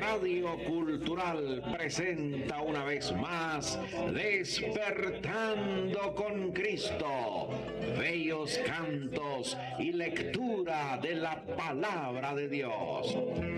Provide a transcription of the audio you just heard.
Radio Cultural presenta una vez más Despertando con Cristo, bellos cantos y lectura de la palabra de Dios.